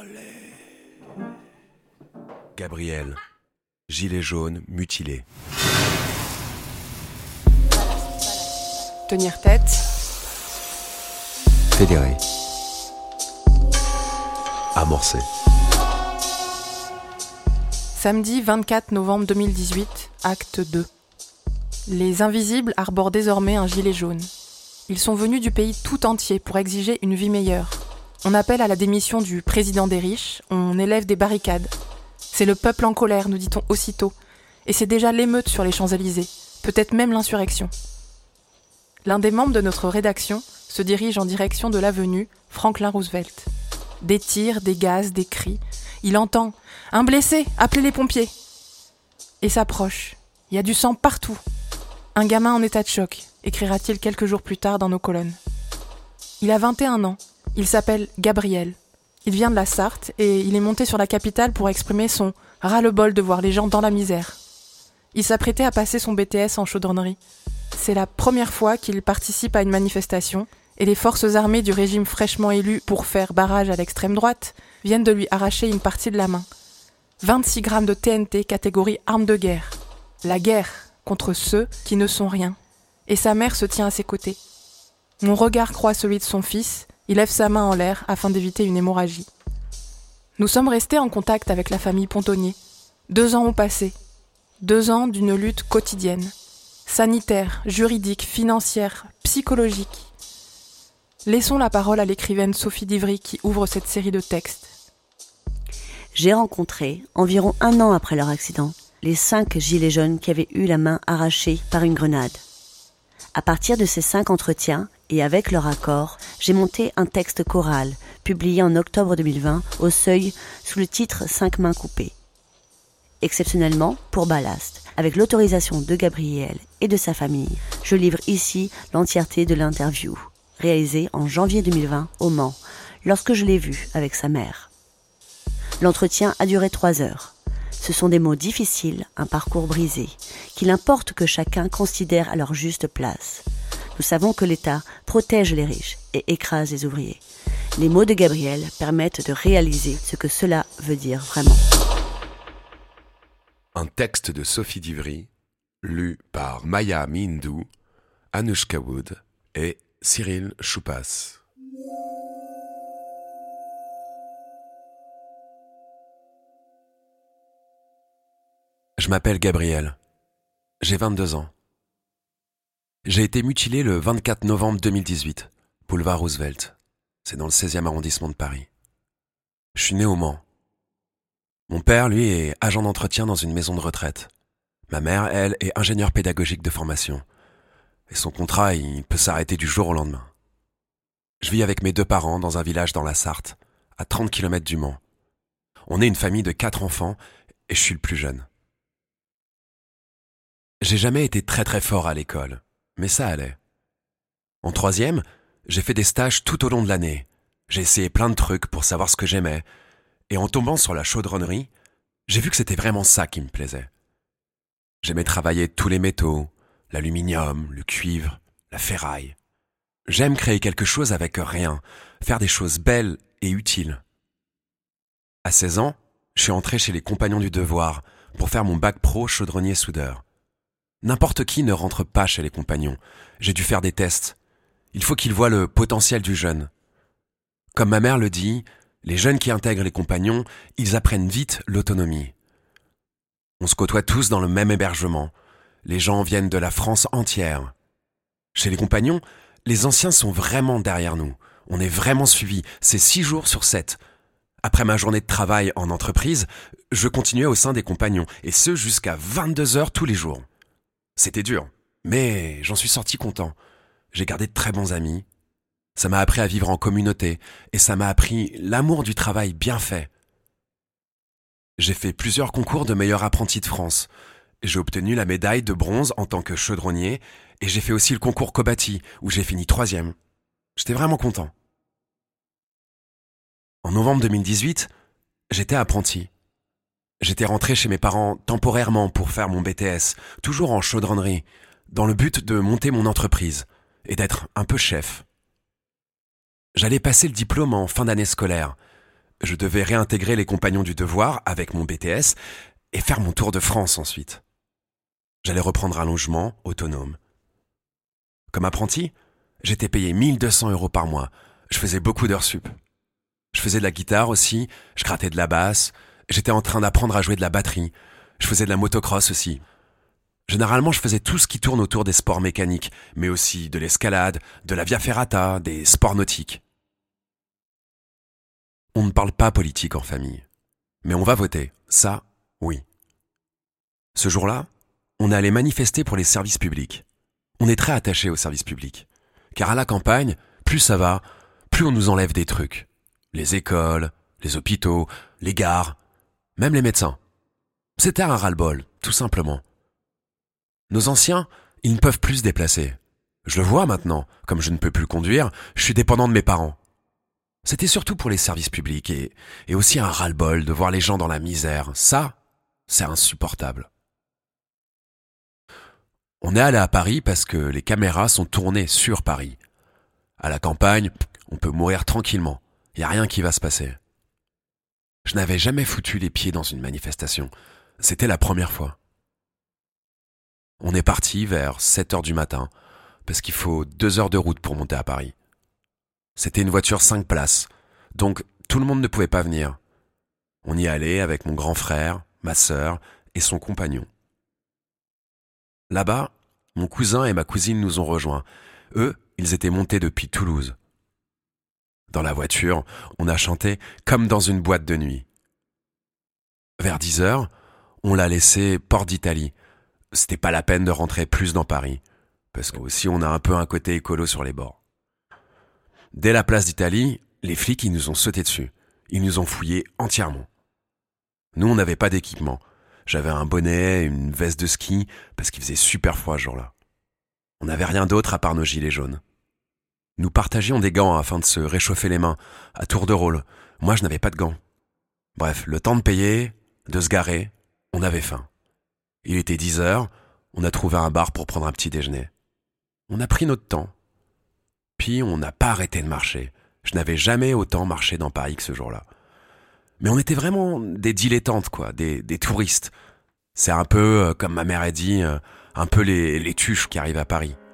Gabriel, gilet jaune, mutilé. Tenir tête. Fédéré. Amorcé. Samedi 24 novembre 2018, acte 2. Les invisibles arborent désormais un gilet jaune. Ils sont venus du pays tout entier pour exiger une vie meilleure. On appelle à la démission du président des riches, on élève des barricades. C'est le peuple en colère, nous dit-on aussitôt. Et c'est déjà l'émeute sur les Champs-Élysées, peut-être même l'insurrection. L'un des membres de notre rédaction se dirige en direction de l'avenue Franklin Roosevelt. Des tirs, des gaz, des cris. Il entend « Un blessé, appelez les pompiers !» Et s'approche. Il y a du sang partout. Un gamin en état de choc, écrira-t-il quelques jours plus tard dans nos colonnes. Il a 21 ans. Il s'appelle Gabriel. Il vient de la Sarthe et il est monté sur la capitale pour exprimer son ras-le-bol de voir les gens dans la misère. Il s'apprêtait à passer son BTS en chaudronnerie. C'est la première fois qu'il participe à une manifestation et les forces armées du régime fraîchement élu pour faire barrage à l'extrême droite viennent de lui arracher une partie de la main. 26 grammes de TNT catégorie arme de guerre. La guerre contre ceux qui ne sont rien. Et sa mère se tient à ses côtés. Mon regard croise celui de son fils. Il lève sa main en l'air afin d'éviter une hémorragie. Nous sommes restés en contact avec la famille Pontonnier. 2 ans ont passé. 2 ans d'une lutte quotidienne. Sanitaire, juridique, financière, psychologique. Laissons la parole à l'écrivaine Sophie Divry qui ouvre cette série de textes. J'ai rencontré, environ 1 an après leur accident, les 5 gilets jaunes qui avaient eu la main arrachée par une grenade. À partir de ces 5 entretiens, et avec leur accord, j'ai monté un texte choral, publié en octobre 2020, au Seuil, sous le titre « 5 mains coupées ». Exceptionnellement, pour Ballast, avec l'autorisation de Gabriel et de sa famille, je livre ici l'entièreté de l'interview, réalisée en janvier 2020 au Mans, lorsque je l'ai vu avec sa mère. L'entretien a duré 3 heures. Ce sont des mots difficiles, un parcours brisé, qu'il importe que chacun considère à leur juste place. Nous savons que l'État protège les riches et écrase les ouvriers. Les mots de Gabriel permettent de réaliser ce que cela veut dire vraiment. Un texte de Sophie Divry, lu par Maya Mindou, Anushka Wood et Cyril Choupas. Je m'appelle Gabriel. J'ai 22 ans. J'ai été mutilé le 24 novembre 2018, boulevard Roosevelt. C'est dans le 16e arrondissement de Paris. Je suis né au Mans. Mon père, lui, est agent d'entretien dans une maison de retraite. Ma mère, elle, est ingénieure pédagogique de formation. Et son contrat, il peut s'arrêter du jour au lendemain. Je vis avec mes 2 parents dans un village dans la Sarthe, à 30 km du Mans. On est une famille de 4 enfants et je suis le plus jeune. J'ai jamais été très fort à l'école, mais ça allait. En 3e, j'ai fait des stages tout au long de l'année. J'ai essayé plein de trucs pour savoir ce que j'aimais. Et en tombant sur la chaudronnerie, j'ai vu que c'était vraiment ça qui me plaisait. J'aimais travailler tous les métaux, l'aluminium, le cuivre, la ferraille. J'aime créer quelque chose avec rien, faire des choses belles et utiles. À 16 ans, je suis entré chez les Compagnons du Devoir pour faire mon bac pro chaudronnier-soudeur. N'importe qui ne rentre pas chez les Compagnons. J'ai dû faire des tests. Il faut qu'ils voient le potentiel du jeune. Comme ma mère le dit, les jeunes qui intègrent les Compagnons, ils apprennent vite l'autonomie. On se côtoie tous dans le même hébergement. Les gens viennent de la France entière. Chez les Compagnons, les anciens sont vraiment derrière nous. On est vraiment suivis. C'est 6 jours sur 7. Après ma journée de travail en entreprise, je continuais au sein des Compagnons, et ce jusqu'à 22h tous les jours. C'était dur, mais j'en suis sorti content. J'ai gardé de très bons amis. Ça m'a appris à vivre en communauté et ça m'a appris l'amour du travail bien fait. J'ai fait plusieurs concours de meilleur apprenti de France. J'ai obtenu la médaille de bronze en tant que chaudronnier et j'ai fait aussi le concours Kobati où j'ai fini 3e. J'étais vraiment content. En novembre 2018, j'étais apprenti. J'étais rentré chez mes parents temporairement pour faire mon BTS, toujours en chaudronnerie, dans le but de monter mon entreprise et d'être un peu chef. J'allais passer le diplôme en fin d'année scolaire. Je devais réintégrer les compagnons du devoir avec mon BTS et faire mon tour de France ensuite. J'allais reprendre un logement autonome. Comme apprenti, j'étais payé 1200 € par mois. Je faisais beaucoup d'heures sup. Je faisais de la guitare aussi, je grattais de la basse, j'étais en train d'apprendre à jouer de la batterie, je faisais de la motocross aussi. Généralement, je faisais tout ce qui tourne autour des sports mécaniques, mais aussi de l'escalade, de la via ferrata, des sports nautiques. On ne parle pas politique en famille, mais on va voter, ça, oui. Ce jour-là, on est allé manifester pour les services publics. On est très attaché aux services publics, car à la campagne, plus ça va, plus on nous enlève des trucs. Les écoles, les hôpitaux, les gares, même les médecins. C'était un ras-le-bol, tout simplement. Nos anciens, ils ne peuvent plus se déplacer. Je le vois maintenant, comme je ne peux plus conduire, je suis dépendant de mes parents. C'était surtout pour les services publics et aussi un ras-le-bol de voir les gens dans la misère. Ça, c'est insupportable. On est allé à Paris parce que les caméras sont tournées sur Paris. À la campagne, on peut mourir tranquillement. Il n'y a rien qui va se passer. Je n'avais jamais foutu les pieds dans une manifestation. C'était la première fois. On est parti vers 7h du matin, parce qu'il faut 2 heures de route pour monter à Paris. C'était une voiture 5 places, donc tout le monde ne pouvait pas venir. On y allait avec mon grand frère, ma sœur et son compagnon. Là-bas, mon cousin et ma cousine nous ont rejoints. Eux, ils étaient montés depuis Toulouse. Dans la voiture, on a chanté comme dans une boîte de nuit. Vers 10h, on l'a laissé Porte d'Italie. C'était pas la peine de rentrer plus dans Paris, parce que aussi on a un peu un côté écolo sur les bords. Dès la place d'Italie, les flics ils nous ont sauté dessus. Ils nous ont fouillés entièrement. Nous, on n'avait pas d'équipement. J'avais un bonnet, une veste de ski, parce qu'il faisait super froid ce jour-là. On n'avait rien d'autre à part nos gilets jaunes. Nous partagions des gants afin de se réchauffer les mains, à tour de rôle. Moi, je n'avais pas de gants. Bref, le temps de payer, de se garer, on avait faim. Il était 10h, on a trouvé un bar pour prendre un petit déjeuner. On a pris notre temps. Puis on n'a pas arrêté de marcher. Je n'avais jamais autant marché dans Paris que ce jour-là. Mais on était vraiment des dilettantes, quoi, des touristes. C'est un peu, comme ma mère a dit, un peu les tuches qui arrivent à Paris.